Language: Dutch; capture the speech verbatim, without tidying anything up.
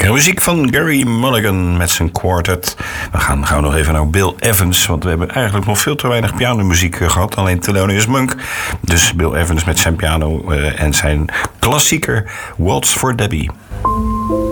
Lekkere muziek van Gary Mulligan met zijn quartet. We gaan gauw nog even naar Bill Evans, want we hebben eigenlijk nog veel te weinig pianomuziek gehad. Alleen Thelonious Monk. Dus Bill Evans met zijn piano uh, en zijn klassieker Waltz for Debbie.